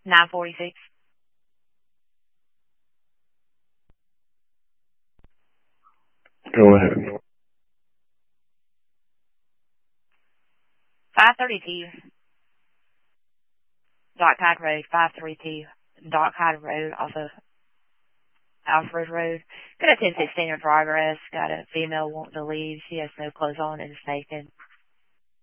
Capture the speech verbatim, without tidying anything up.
nine forty-six. Go ahead. five thirty-two. Dock Hyde Road, five thirty-two. Dock Hyde Road, also Alfred Road. Got a ten sixteen in progress. Got a female wanting to leave. She has no clothes on and is naked.